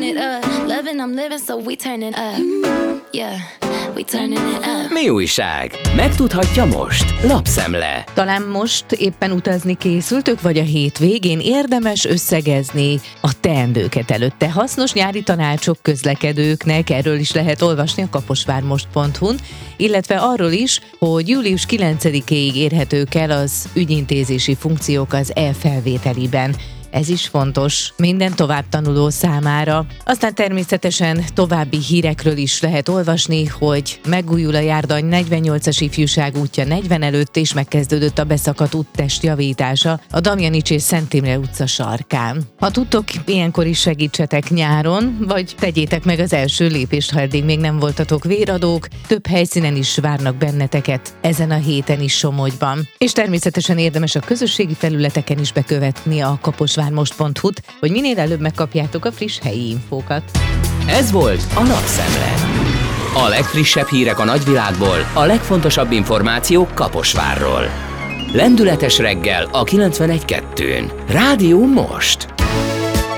it up. Loving, I'm living, so we turning up. Yeah, we turning it up. Mi újság? Megtudhatja most. Lapszemle. Talán most éppen utazni készültök, vagy a hét végén érdemes összegezni a teendőket előtte. Hasznos nyári tanácsok közlekedőknek, erről is lehet olvasni a kaposvármost.hu-n, illetve arról is, hogy július 9-éig érhetők el az ügyintézési funkciók az e-felvételiben. Ez is fontos minden továbbtanuló számára. Aztán természetesen további hírekről is lehet olvasni, hogy megújul a Járdany 48-as ifjúság útja 40 előtt, és megkezdődött a beszakadt úttest javítása a Damjanics és Szent Imre utca sarkán. Ha tudtok, ilyenkor is segítsetek nyáron, vagy tegyétek meg az első lépést, ha eddig még nem voltatok véradók. Több helyszínen is várnak benneteket, ezen a héten is Somogyban. És természetesen érdemes a közösségi felületeken is bekövetni a kaposvármost.hu-t, hogy minél előbb megkapjátok a friss helyi infókat. Ez volt a Lapszemle. A legfrissebb hírek a nagyvilágból, a legfontosabb információk Kaposvárról. Lendületes reggel a 91.2-n. Rádió Most.